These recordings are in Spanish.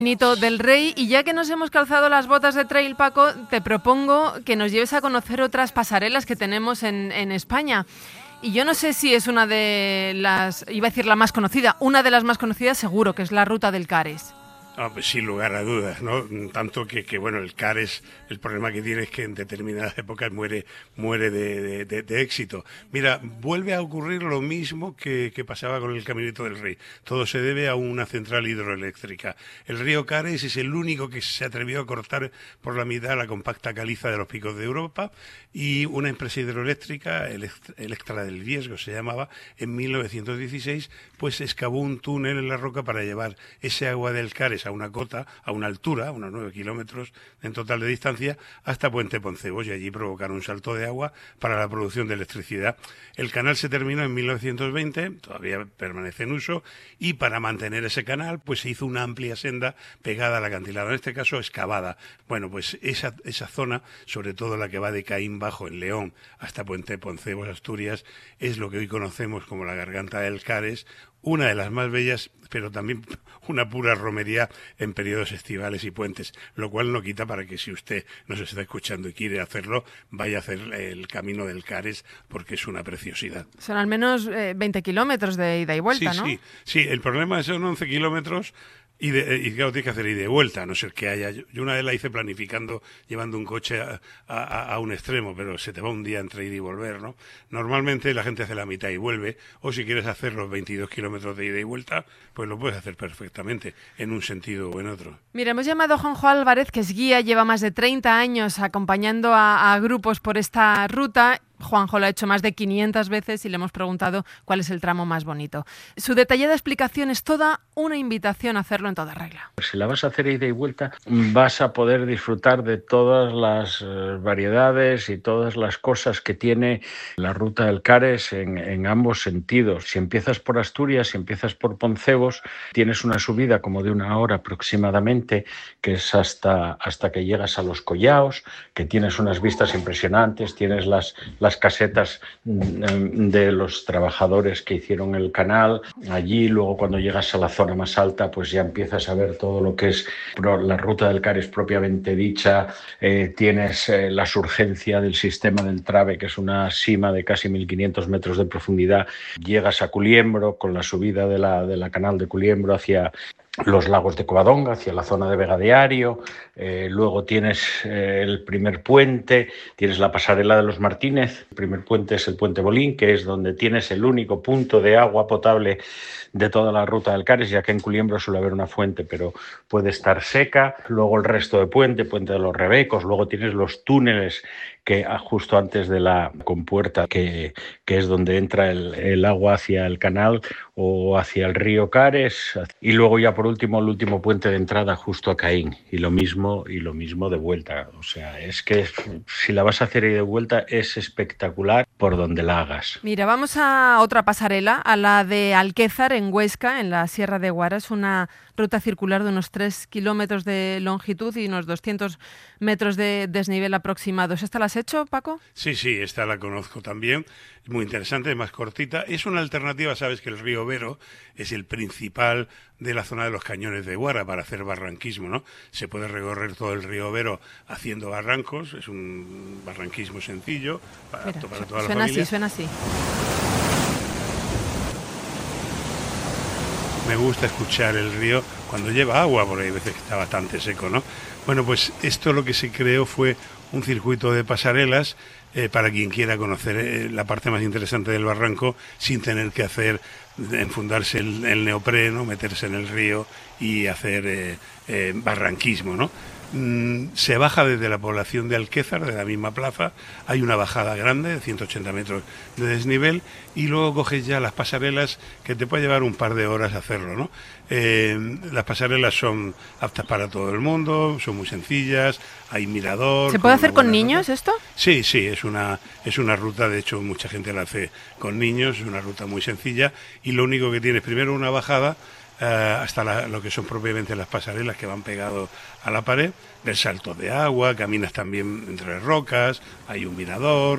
Caminito del Rey, y ya que nos hemos calzado las botas de trail, Paco, te propongo que nos lleves a conocer otras pasarelas que tenemos en España. Y yo no sé si es una de las, iba a decir la más conocida, una de las más conocidas seguro, que es la Ruta del Cares. Pues sin lugar a dudas, ¿no? Tanto que bueno, el Cares, el problema que tiene es que en determinadas épocas muere de éxito. Mira, vuelve a ocurrir lo mismo que pasaba con el Caminito del Rey. Todo se debe a una central hidroeléctrica. El río Cares es el único que se atrevió a cortar por la mitad la compacta caliza de los picos de Europa, y una empresa hidroeléctrica, Electra del Viesgo se llamaba, en 1916, pues excavó un túnel en la roca para llevar ese agua del Cares a una cota, a una altura, unos 9 kilómetros en total de distancia, hasta Puente Poncebos, y allí provocaron un salto de agua para la producción de electricidad. El canal se terminó en 1920, todavía permanece en uso, y para mantener ese canal pues se hizo una amplia senda pegada al acantilado, en este caso excavada. Bueno, pues esa zona, sobre todo la que va de Caín Bajo en León hasta Puente Poncebos, Asturias, es lo que hoy conocemos como la Garganta del Cares, una de las más bellas, pero también una pura romería en periodos estivales y puentes, lo cual no quita para que, si usted nos está escuchando y quiere hacerlo, vaya a hacer el Camino del Cares, porque es una preciosidad. Son al menos 20 kilómetros de ida y vuelta, ¿no? Sí, el problema es que son 11 kilómetros. Y claro, tienes que hacer ida y vuelta, a no ser que haya... Yo una vez la hice planificando, llevando un coche a un extremo, pero se te va un día entre ir y volver, ¿no? Normalmente la gente hace la mitad y vuelve, o si quieres hacer los 22 kilómetros de ida y vuelta, pues lo puedes hacer perfectamente, en un sentido o en otro. Mira, hemos llamado a Juanjo Álvarez, que es guía, lleva más de 30 años acompañando a grupos por esta ruta. Juanjo lo ha hecho más de 500 veces y le hemos preguntado cuál es el tramo más bonito. Su detallada explicación es toda una invitación a hacerlo en toda regla. Si la vas a hacer ida y vuelta, vas a poder disfrutar de todas las variedades y todas las cosas que tiene la Ruta del Cares en ambos sentidos. Si empiezas por Asturias, si empiezas por Poncebos, tienes una subida como de 1 hora aproximadamente, que es hasta que llegas a los Collaos, que tienes unas vistas impresionantes, tienes las casetas de los trabajadores que hicieron el canal. Allí, luego, cuando llegas a la zona más alta, pues ya empiezas a ver todo lo que es la Ruta del Cares propiamente dicha. Tienes la surgencia del sistema del Trave, que es una sima de casi 1.500 metros de profundidad. Llegas a Culiembro con la subida de la canal de Culiembro hacia los lagos de Covadonga, hacia la zona de Vega de Ario. Luego tienes el primer puente, tienes la pasarela de los Martínez. El primer puente es el Puente Bolín, que es donde tienes el único punto de agua potable de toda la Ruta del Cares, ya que en Culiembro suele haber una fuente, pero puede estar seca. Luego el resto de Puente de los Rebecos. Luego tienes los túneles que justo antes de la compuerta, que es donde entra el agua hacia el canal o hacia el río Cares. Y luego ya por último el último puente de entrada justo a Caín, y lo mismo de vuelta. O sea, es que si la vas a hacer de vuelta es espectacular por donde la hagas. Mira, vamos a otra pasarela, a la de Alquézar en Huesca, en la Sierra de Guaras, una ruta circular de unos 3 kilómetros de longitud y unos 200 metros de desnivel aproximados. ¿Esta la has hecho, Paco? Sí, esta la conozco también. Es muy interesante, más cortita. Es una alternativa, sabes que el río Vero es el principal de la zona de los cañones de Guara para hacer barranquismo, ¿no? Se puede recorrer todo el río Vero haciendo barrancos, es un barranquismo sencillo, apto para toda la familia. Suena así. Me gusta escuchar el río cuando lleva agua, porque hay veces que está bastante seco, ¿no? Bueno, pues esto lo que se creó fue un circuito de pasarelas para quien quiera conocer la parte más interesante del barranco sin tener que enfundarse el neopreno, meterse en el río y hacer barranquismo, ¿no? Se baja desde la población de Alquézar, de la misma plaza, hay una bajada grande de 180 metros de desnivel, y luego coges ya las pasarelas, que te puede llevar un par de horas hacerlo, ¿no? Las pasarelas son aptas para todo el mundo, son muy sencillas, hay mirador. ¿Se puede hacer con niños esto? Sí, es una ruta, de hecho mucha gente la hace con niños, es una ruta muy sencilla, y lo único que tienes primero una bajada hasta lo que son propiamente las pasarelas que van pegados a la pared, ves saltos de agua, caminas también entre rocas, hay un mirador,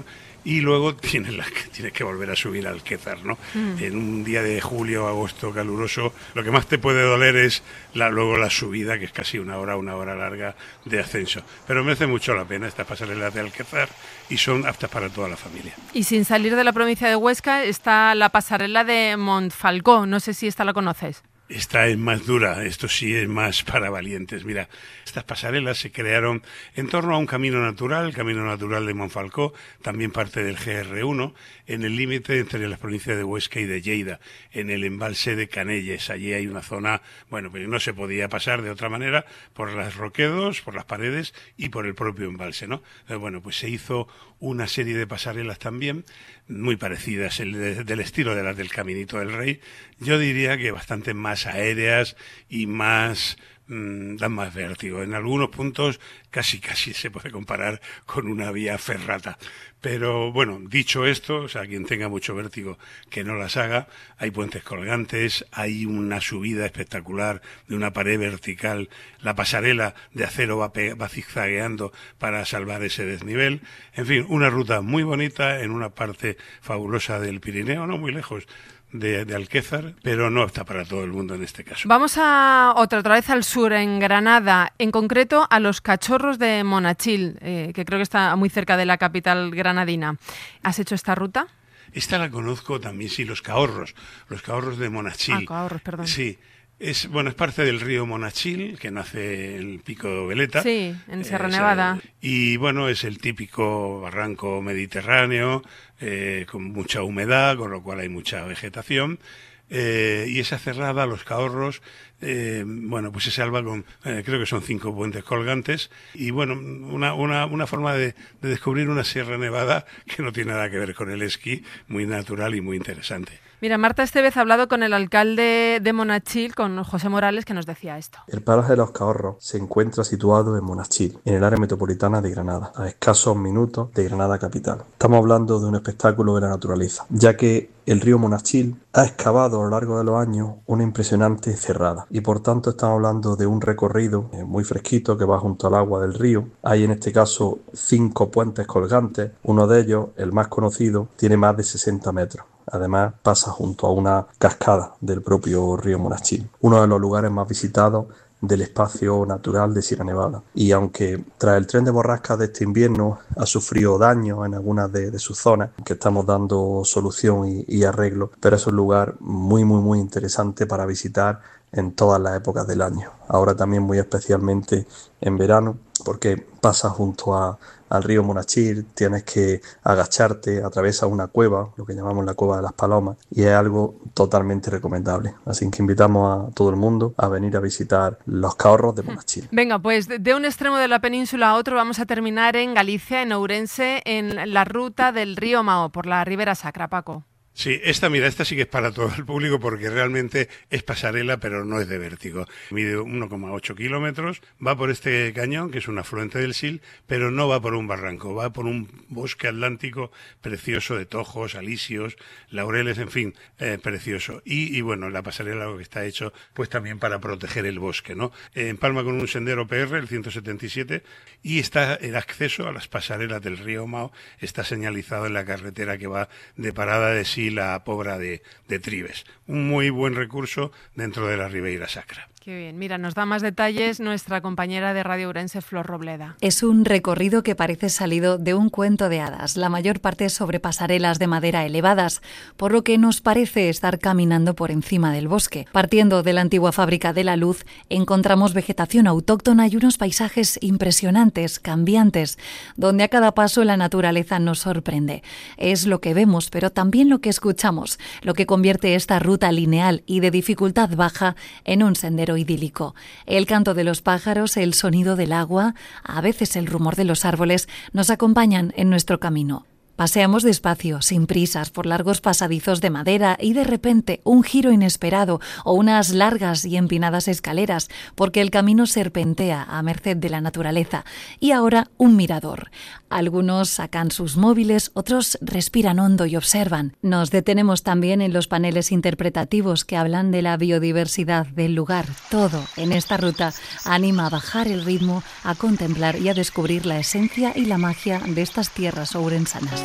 y luego tienes que volver a subir al Alquézar, ¿no? En un día de julio, agosto caluroso, lo que más te puede doler es luego la subida, que es casi una hora larga de ascenso. Pero merece mucho la pena estas pasarelas de Alquézar y son aptas para toda la familia. Y sin salir de la provincia de Huesca está la pasarela de Montfalcó, no sé si esta la conoces. Esta es más dura, esto sí es más para valientes. Mira, estas pasarelas se crearon en torno a un camino natural, el camino natural de Montfalcó, también parte del GR1, en el límite entre las provincias de Huesca y de Lleida, en el embalse de Canelles. Allí hay una zona, pues no se podía pasar de otra manera por los roquedos, por las paredes y por el propio embalse, ¿no? Pues se hizo una serie de pasarelas también, muy parecidas, del estilo de las del Caminito del Rey. Yo diría que bastante más aéreas y más dan más vértigo. En algunos puntos casi se puede comparar con una vía ferrata. Pero bueno, dicho esto, o sea, quien tenga mucho vértigo que no las haga. Hay puentes colgantes, hay una subida espectacular de una pared vertical. La pasarela de acero va zigzagueando para salvar ese desnivel. En fin, una ruta muy bonita en una parte fabulosa del Pirineo, no muy lejos de Alquézar, pero no está para todo el mundo en este caso. Vamos a otra vez al sur, en Granada, en concreto a los Cachorros de Monachil, que creo que está muy cerca de la capital granadina. ¿Has hecho esta ruta? Esta la conozco también, sí, los Cahorros de Monachil. Cahorros, perdón. Sí. Es parte del río Monachil, que nace en el Pico de Veleta. Sí, en Sierra Nevada. Y es el típico barranco mediterráneo, con mucha humedad, con lo cual hay mucha vegetación. Y esa cerrada, los Cahorros, se salva con, creo que son 5 puentes colgantes. Y una forma de descubrir una Sierra Nevada que no tiene nada que ver con el esquí, muy natural y muy interesante. Mira, Marta Estevez ha hablado con el alcalde de Monachil, con José Morales, que nos decía esto. El paraje de los Cahorros se encuentra situado en Monachil, en el área metropolitana de Granada, a escasos minutos de Granada capital. Estamos hablando de un espectáculo de la naturaleza, ya que el río Monachil ha excavado a lo largo de los años una impresionante cerrada y por tanto estamos hablando de un recorrido muy fresquito que va junto al agua del río. Hay en este caso 5 puentes colgantes, uno de ellos, el más conocido, tiene más de 60 metros. Además pasa junto a una cascada del propio río Monachil, uno de los lugares más visitados del espacio natural de Sierra Nevada. Y aunque tras el tren de borrascas de este invierno ha sufrido daños en algunas de sus zonas, que estamos dando solución y arreglo, pero es un lugar muy interesante para visitar en todas las épocas del año. Ahora también muy especialmente en verano, porque pasas junto al río Monachil, tienes que agacharte, atraviesas una cueva, lo que llamamos la Cueva de las Palomas, y es algo totalmente recomendable. Así que invitamos a todo el mundo a venir a visitar los Cahorros de Monachil. Venga, pues de un extremo de la península a otro vamos a terminar en Galicia, en Ourense, en la ruta del río Mao, por la Ribera Sacra, Paco. Sí, esta sí que es para todo el público porque realmente es pasarela, pero no es de vértigo. Mide 1,8 kilómetros, va por este cañón, que es un afluente del Sil, pero no va por un barranco, va por un bosque atlántico precioso de tojos, alisios, laureles, en fin, precioso. Y la pasarela lo que está hecho, pues también para proteger el bosque, ¿no? Empalma con un sendero PR, el 177, y está el acceso a las pasarelas del río Mao, está señalizado en la carretera que va de Parada de Sil la Pobra de Tribes. Un muy buen recurso dentro de la Ribeira Sacra. Qué bien. Mira, nos da más detalles nuestra compañera de Radio Ourense, Flor Robleda. Es un recorrido que parece salido de un cuento de hadas, la mayor parte sobre pasarelas de madera elevadas, por lo que nos parece estar caminando por encima del bosque. Partiendo de la antigua Fábrica de la Luz, encontramos vegetación autóctona y unos paisajes impresionantes, cambiantes, donde a cada paso la naturaleza nos sorprende. Es lo que vemos, pero también lo que escuchamos, lo que convierte esta ruta lineal y de dificultad baja en un sendero idílico. El canto de los pájaros, el sonido del agua, a veces el rumor de los árboles, nos acompañan en nuestro camino. Paseamos despacio, sin prisas, por largos pasadizos de madera y de repente un giro inesperado o unas largas y empinadas escaleras, porque el camino serpentea a merced de la naturaleza. Y ahora un mirador. Algunos sacan sus móviles, otros respiran hondo y observan. Nos detenemos también en los paneles interpretativos que hablan de la biodiversidad del lugar. Todo en esta ruta anima a bajar el ritmo, a contemplar y a descubrir la esencia y la magia de estas tierras ourensanas.